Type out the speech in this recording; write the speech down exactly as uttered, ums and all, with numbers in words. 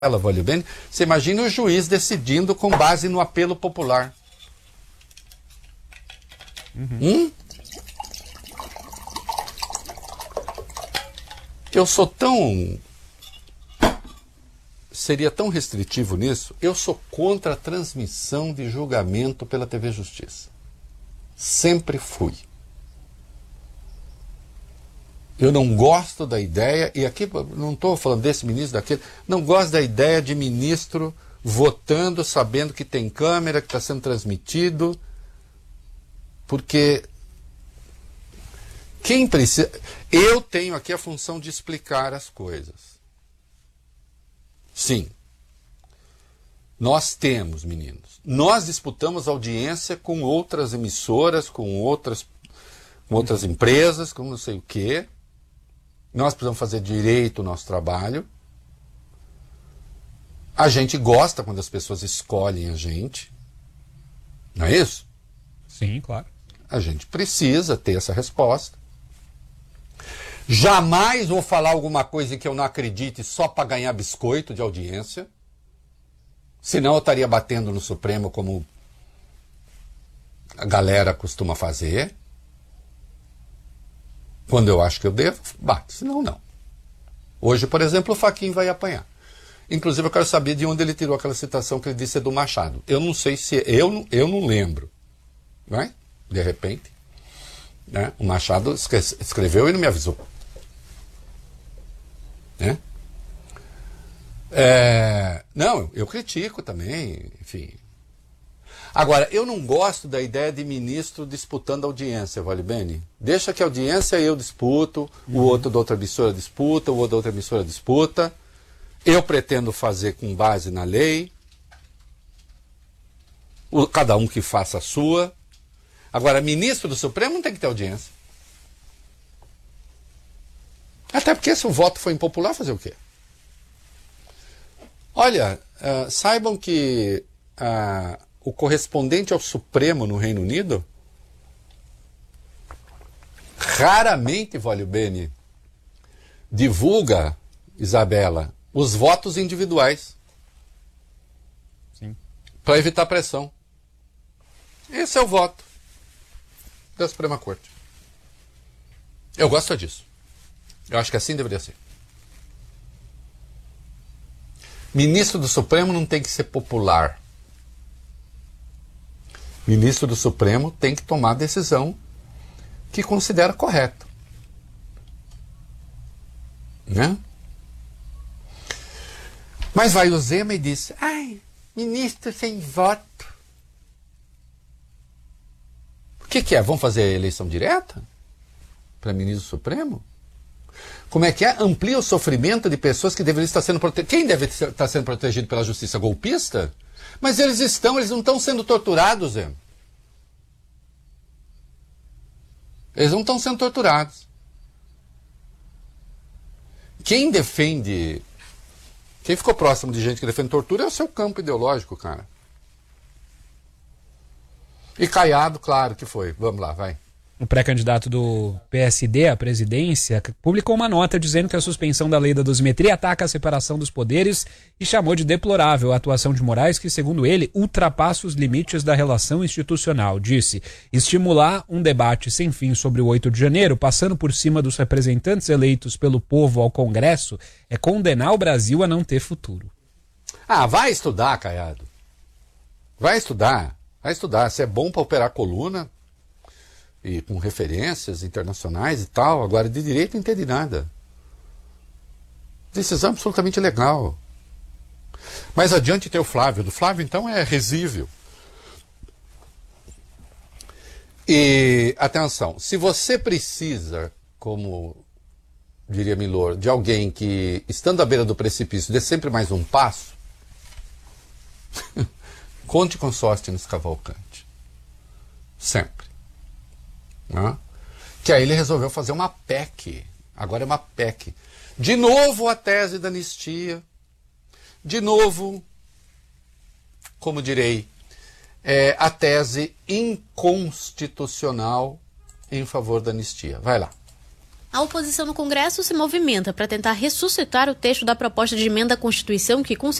ela, vale bem. Você imagina o juiz decidindo com base no apelo popular. Uhum. Hum? Eu sou tão... Seria tão restritivo nisso. Eu sou contra a transmissão de julgamento pela T V Justiça. Sempre fui. Eu não gosto da ideia, e aqui não estou falando desse ministro, daquele, não gosto da ideia de ministro votando sabendo que tem câmera, que está sendo transmitido, porque quem precisa... Eu tenho aqui a função de explicar as coisas. Sim. Nós temos, meninos. Nós disputamos audiência com outras emissoras, com outras, com outras empresas, com não sei o quê. Nós precisamos fazer direito o nosso trabalho. A gente gosta quando as pessoas escolhem a gente. Não é isso? Sim, claro. A gente precisa ter essa resposta. Jamais vou falar alguma coisa que eu não acredite só para ganhar biscoito de audiência. Senão eu estaria batendo no Supremo como a galera costuma fazer. Quando eu acho que eu devo, bate. Senão, não. Hoje, por exemplo, o Fachin vai apanhar. Inclusive, eu quero saber de onde ele tirou aquela citação que ele disse é do Machado. Eu não sei se... Eu, eu não lembro. Não é? De repente. Né? O Machado escreveu e não me avisou. Né? É, não, eu critico também, enfim. Agora, eu não gosto da ideia de ministro disputando audiência, vale bem? Deixa que a audiência eu disputo, uhum. O outro da outra emissora disputa, o outro da outra emissora disputa. Eu pretendo fazer com base na lei. O, cada um que faça a sua. Agora, ministro do Supremo não tem que ter audiência. Até porque se o voto for impopular, fazer o quê? Olha, uh, saibam que uh, o correspondente ao Supremo no Reino Unido raramente, vale o bene, divulga, Isabela, os votos individuais. Sim. Para evitar pressão. Esse é o voto da Suprema Corte. Eu gosto disso. Eu acho que assim deveria ser. Ministro do Supremo não tem que ser popular. Ministro do Supremo tem que tomar a decisão que considera correta. Né? Mas vai o Zema e diz, ai, ministro sem voto. O que, que é? Vamos fazer a eleição direta? Para ministro do Supremo? Como é que é? Amplia o sofrimento de pessoas que deveriam estar sendo protegidas. Quem deve estar sendo protegido pela justiça? Golpista? Mas eles estão, eles não estão sendo torturados, Zé. Eles não estão sendo torturados. Quem defende... Quem ficou próximo de gente que defende tortura é o seu campo ideológico, cara. E Caiado, claro que foi. Vamos lá, vai. O pré-candidato do P S D à presidência publicou uma nota dizendo que a suspensão da lei da dosimetria ataca a separação dos poderes e chamou de deplorável a atuação de Moraes, que, segundo ele, ultrapassa os limites da relação institucional. Disse, estimular um debate sem fim sobre o oito de janeiro, passando por cima dos representantes eleitos pelo povo ao Congresso, é condenar o Brasil a não ter futuro. Ah, vai estudar, Caiado. Vai estudar. Vai estudar. Se é bom para operar coluna... e com referências internacionais e tal, agora de direito não entende nada. Decisão absolutamente legal. Mais adiante tem o Flávio. Do Flávio, então, é risível. E, atenção, se você precisa, como diria Milor, de alguém que, estando à beira do precipício, dê sempre mais um passo, conte com Sóstenes Cavalcante. Sempre. Né? Que aí ele resolveu fazer uma P E C. Agora é uma P E C. De novo a tese da anistia. De novo, como direi, é, a tese inconstitucional em favor da anistia. Vai lá. A oposição no Congresso se movimenta para tentar ressuscitar o texto da proposta de emenda à Constituição que